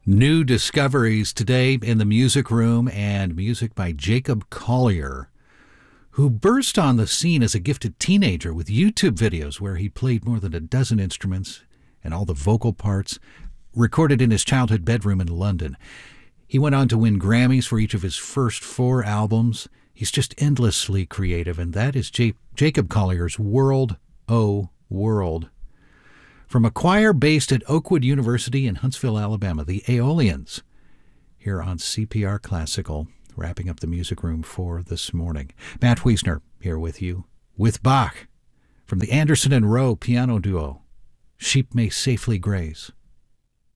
New discoveries today in the music room and music by Jacob Collier, who burst on the scene as a gifted teenager with YouTube videos where he played more than a dozen instruments and all the vocal parts, recorded in his childhood bedroom in London. He went on to win Grammys for each of his first 4 albums. He's just endlessly creative, and that is Jacob Collier's World, Oh World. From a choir based at Oakwood University in Huntsville, Alabama, the Aeolians, here on CPR Classical, wrapping up the music room for this morning. Matt Wiesner here with you, with Bach, from the Anderson and Rowe piano duo, Sheep May Safely Graze.